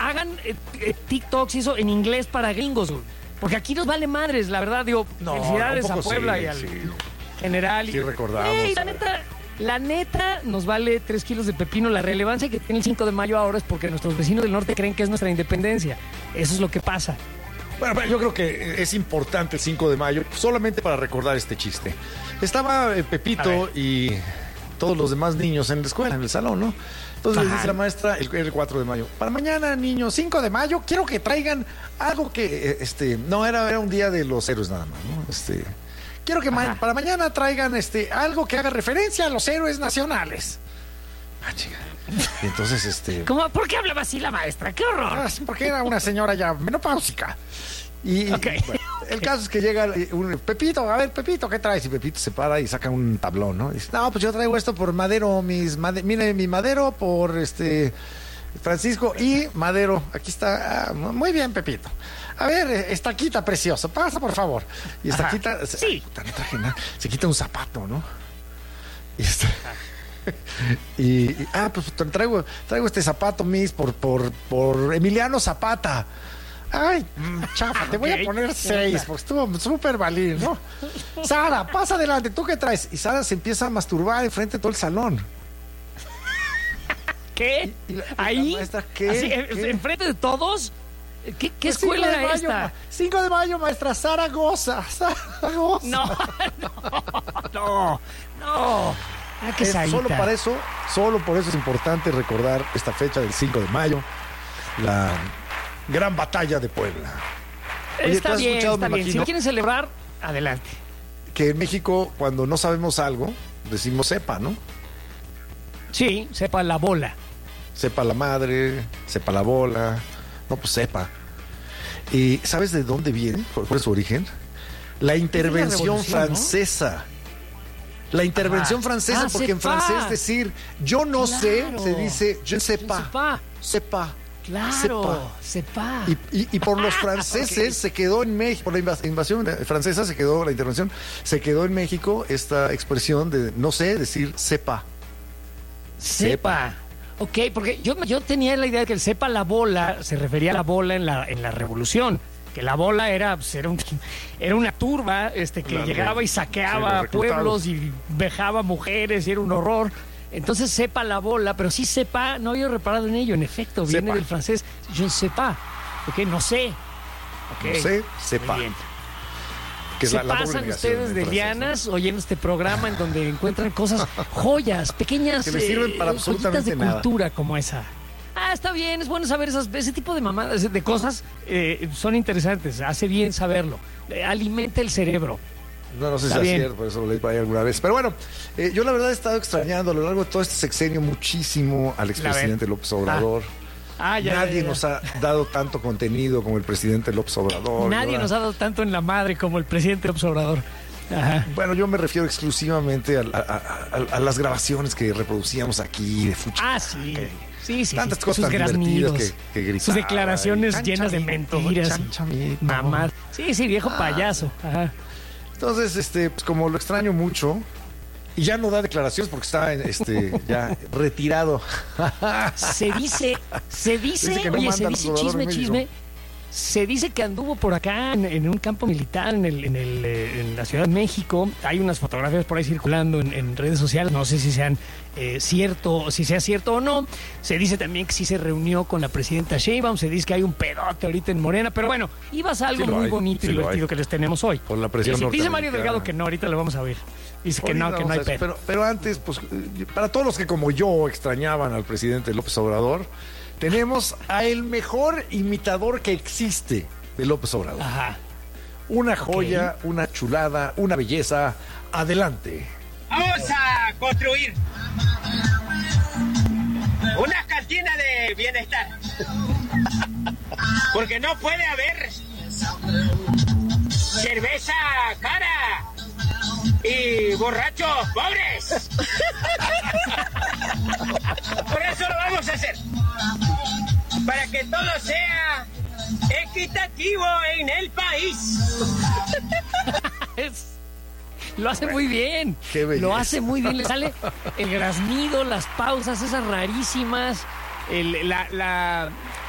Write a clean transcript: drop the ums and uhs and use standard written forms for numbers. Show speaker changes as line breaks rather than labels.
hagan TikToks y eso en inglés para gringos, güey. Porque aquí nos vale madres, la verdad, digo, felicidades a Puebla y al general.
Sí, recordamos.
La neta, nos vale 3 kilos de pepino. La relevancia que tiene el 5 de mayo ahora es porque nuestros vecinos del norte creen que es nuestra independencia. Eso es lo que pasa.
Bueno, yo creo que es importante el 5 de mayo, solamente para recordar este chiste. Estaba Pepito y todos los demás niños en la escuela, en el salón, ¿no? Entonces les dice la maestra el 4 de mayo. Para mañana, niños, 5 de mayo, quiero que traigan algo que, no, era un día de los héroes nada más, ¿no? Quiero que para mañana traigan algo que haga referencia a los héroes nacionales. Ah, chica. Y entonces,
¿Cómo? ¿Por qué hablaba así la maestra? ¡Qué horror!
Porque era una señora ya menopáusica. Y bueno, el caso es que llega un Pepito, a ver, Pepito, ¿qué traes? Y Pepito se para y saca un tablón, ¿no? Y dice, no, pues yo traigo esto por Madero, mire, mi Madero por Francisco y Madero. Aquí está. Muy bien, Pepito. A ver, Estaquita precioso, pasa por favor. Y Estaquita, no traje nada, se quita un zapato, ¿no? Pues traigo este zapato, Miss, por Emiliano Zapata. Ay, chafa, te voy a poner 6, porque estuvo súper valiente, ¿no? Sara, pasa adelante, ¿tú qué traes? Y Sara se empieza a masturbar enfrente de todo el salón.
¿Qué? ¿Ahí?
La maestra, ¿qué?
¿Así, enfrente de todos? ¿Qué escuela era esta?
5 de mayo, maestra, Sara goza.
No.
Solo por eso es importante recordar esta fecha del 5 de mayo, la gran batalla de Puebla. Oye,
está bien. Si quieren celebrar, adelante.
Que en México, cuando no sabemos algo, decimos sepa, ¿no?
Sí, sepa la bola.
Sepa la madre, sepa la bola. No, pues sepa. ¿Y sabes de dónde viene? ¿Cuál es su origen? La intervención francesa. ¿No? La intervención francesa, porque en francés decir yo no sé, se dice je ne sais pas. Sepa.
Claro, sepa.
Y por los franceses se quedó en México, por la invasión francesa la intervención, se quedó en México esta expresión de no sé, decir sepa.
Sepa. Ok, porque yo tenía la idea de que el sepa la bola se refería a la bola en la revolución, que la bola era una turba que llegaba y saqueaba pueblos y vejaba mujeres y era un horror. Entonces sepa la bola, pero sí sepa, no había reparado en ello, en efecto, viene del francés je ne sais pas, no sé.
No sé, sepa.
Que se pasan ustedes de lianas oyendo este programa en donde encuentran cosas, joyas, pequeñas
que les sirven para absolutamente
de cultura como esa. Está bien, es bueno saber ese tipo de mamadas, de cosas, son interesantes, hace bien saberlo, alimenta el cerebro.
No sé si es cierto, por eso lo leí por ahí alguna vez. Pero bueno, yo la verdad he estado extrañando a lo largo de todo este sexenio muchísimo al expresidente López Obrador. Nadie nos ha dado tanto contenido como el presidente López Obrador.
Nadie nos ha dado tanto en la madre como el presidente López Obrador. Ajá.
Bueno, yo me refiero exclusivamente a las grabaciones que reproducíamos aquí de Fucha.
Sí.
Tantas cosas divertidas que gritaba.
Sus declaraciones llenas de mentiras. Mamá. Sí, viejo payaso. Ajá.
Entonces, pues como lo extraño mucho, y ya no da declaraciones porque está ya retirado.
Se dice, chisme. Se dice que anduvo por acá en un campo militar en la Ciudad de México. Hay unas fotografías por ahí circulando en redes sociales. No sé si sea cierto o no. Se dice también que sí se reunió con la presidenta Sheinbaum. Se dice que hay un pedote ahorita en Morena. Pero bueno, ibas a algo muy bonito y divertido que les tenemos hoy.
Con la presión
dice Mario Delgado que no, ahorita lo vamos a ver. Dice que no hay pedo.
Pero antes, pues, para todos los que como yo extrañaban al presidente López Obrador, tenemos a el mejor imitador que existe de López Obrador.
Ajá.
Una joya, una chulada, una belleza. Adelante.
Vamos a construir una cantina de bienestar. Porque no puede haber cerveza cara y borrachos pobres. Por eso lo vamos a hacer. Para que todo sea equitativo en el país.
Lo hace muy bien. Lo hace muy bien. Le sale el graznido, las pausas esas rarísimas,